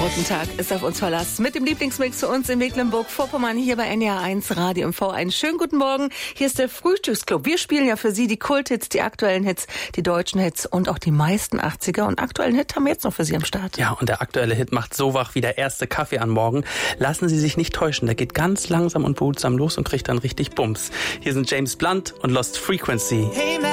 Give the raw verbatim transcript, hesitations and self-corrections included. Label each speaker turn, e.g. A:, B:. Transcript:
A: Guten Tag, ist auf uns Verlass. Mit dem Lieblingsmix für uns in Mecklenburg-Vorpommern hier bei N D R eins Radio M V. Einen schönen guten Morgen. Hier ist der Frühstücksclub. Wir spielen ja für Sie die Kulthits, die aktuellen Hits, die deutschen Hits und auch die meisten achtziger. Und aktuellen Hit haben wir jetzt noch für Sie am Start.
B: Ja, und der aktuelle Hit macht so wach wie der erste Kaffee am Morgen. Lassen Sie sich nicht täuschen. Der geht ganz langsam und behutsam los und kriegt dann richtig Bums. Hier sind James Blunt und Lost Frequency. Hey,